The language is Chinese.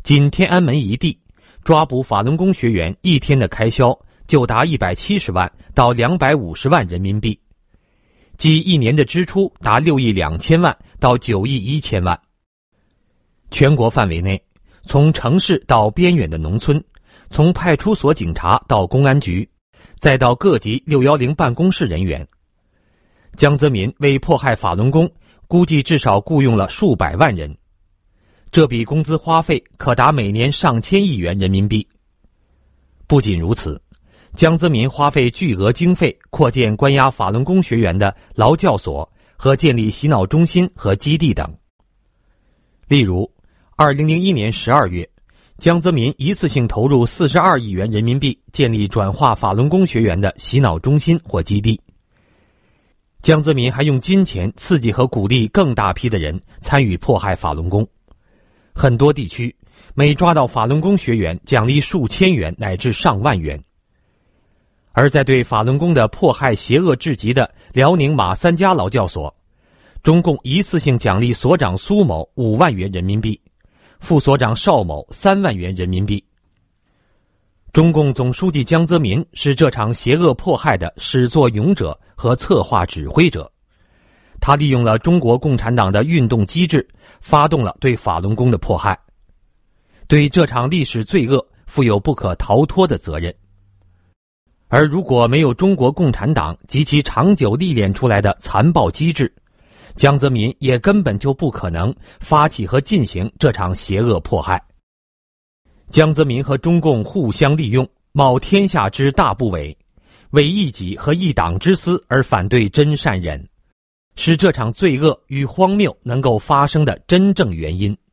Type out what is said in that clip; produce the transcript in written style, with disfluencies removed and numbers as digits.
仅天安门一地，抓捕法轮功学员一天的开销就达170万到250万人民币，即一年的支出达6亿2千万到9亿1千万。全国范围内，从城市到边远的农村，从派出所警察到公安局，再到各级610办公室人员，江泽民为迫害法轮功估计至少雇佣了数百万人，这笔工资花费可达每年上千亿元人民币。不仅如此，江泽民花费巨额经费扩建关押法轮功学员的劳教所和建立洗脑中心和基地等。例如2001年12月，江泽民一次性投入42亿元人民币建立转化法轮功学员的洗脑中心或基地。江泽民还用金钱刺激和鼓励更大批的人参与迫害法轮功。很多地区每抓到法轮功学员奖励数千元乃至上万元。而在对法轮功的迫害邪恶至极的辽宁马三家劳教所，中共一次性奖励所长苏某5万元人民币，副所长邵某3万元人民币。中共总书记江泽民是这场邪恶迫害的始作俑者和策划指挥者，他利用了中国共产党的运动机制，发动了对法轮功的迫害，对这场历史罪恶负有不可逃脱的责任。而如果没有中国共产党及其长久历练出来的残暴机制，江泽民也根本就不可能发起和进行这场邪恶迫害。江泽民和中共互相利用，冒天下之大不韪，为一己和一党之私而反对真善忍，是这场罪恶与荒谬能够发生的真正原因。